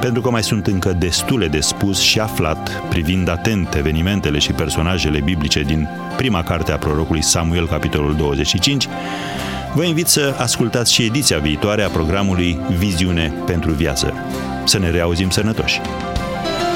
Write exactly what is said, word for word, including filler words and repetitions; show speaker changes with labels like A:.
A: Pentru că mai sunt încă destule de spus și aflat privind atent evenimentele și personajele biblice din prima carte a prorocului Samuel, capitolul douăzeci și cinci, vă invit să ascultați și ediția viitoare a programului Viziune pentru Viață. Să ne reauzim sănătoși!